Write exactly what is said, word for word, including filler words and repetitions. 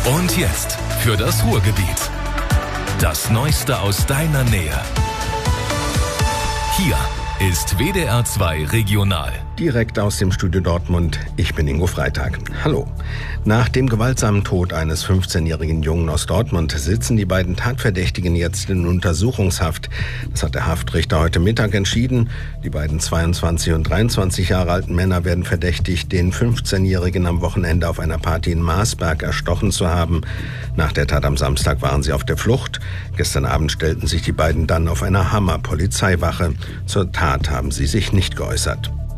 Und jetzt für das Ruhrgebiet. Das Neueste aus deiner Nähe. Hier ist W D R zwei Regional. Direkt aus dem Studio Dortmund, ich bin Ingo Freitag. Hallo. Nach dem gewaltsamen Tod eines fünfzehnjährigen Jungen aus Dortmund sitzen die beiden Tatverdächtigen jetzt in Untersuchungshaft. Das hat der Haftrichter heute Mittag entschieden. Die beiden zweiundzwanzig und dreiundzwanzig Jahre alten Männer werden verdächtigt, den fünfzehnjährigen am Wochenende auf einer Party in Marsberg erstochen zu haben. Nach der Tat am Samstag waren sie auf der Flucht. Gestern Abend stellten sich die beiden dann auf einer Hammer-Polizeiwache. Zur Tat haben sie sich nicht geäußert.